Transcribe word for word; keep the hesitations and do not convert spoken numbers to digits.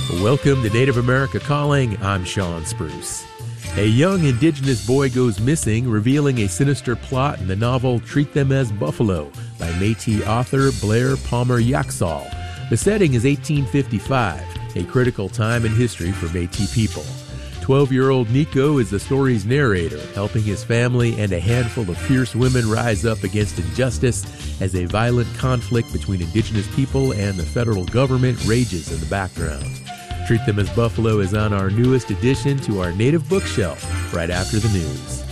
Welcome to Native America Calling. I'm Sean Spruce. A young indigenous boy goes missing, revealing a sinister plot in the novel Treat Them as Buffalo by Métis author Blair Palmer Yaxall. The setting is eighteen fifty-five, a critical time in history for Métis people. twelve-year-old Nico is the story's narrator, helping his family and a handful of fierce women rise up against injustice as a violent conflict between indigenous people and the federal government rages in the background. Treat Them as Buffalo is on our newest addition to our Native bookshelf right after the news.